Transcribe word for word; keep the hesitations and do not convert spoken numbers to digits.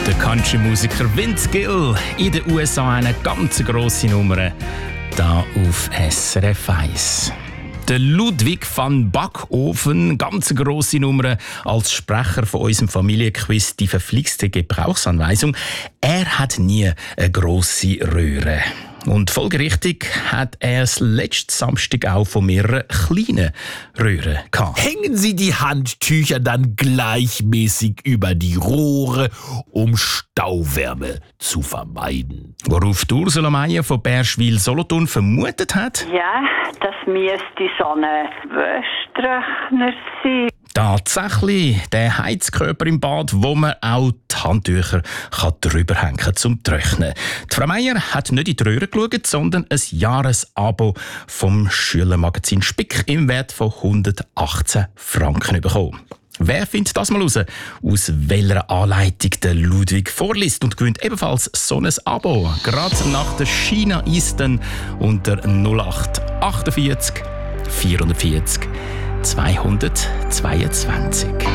Der Country-Musiker Vince Gill in den U S A eine ganz grosse Nummer, da auf S R F eins. Der Ludwig van Backofen, ganz grosse Nummer als Sprecher von unserem Familienquiz «Die verflixte Gebrauchsanweisung». Er hat nie eine grosse Röhre. Und folgerichtig hat er es letzten Samstag auch von mehreren kleinen Röhren gehabt. Hängen Sie die Handtücher dann gleichmäßig über die Rohre, um Stauwärme zu vermeiden. Worauf Ursula Meier von Bärschwil-Solothurn vermutet hat? Ja, das müsste so ein Wäschtrockner sein. Tatsächlich, der Heizkörper im Bad, wo man auch die Handtücher kann drüber hängen kann, zum Trocknen. Die Frau Meier hat nicht in die Röhre geschaut, sondern ein Jahresabo vom Schülermagazin Spick im Wert von hundertachtzehn Franken bekommen. Wer findet das mal raus, aus welcher Anleitung der Ludwig vorliest und gewinnt ebenfalls so ein Abo? Gerade nach der China Eastern unter null acht achtundvierzig vierundvierzig zweihundertzweiundzwanzig.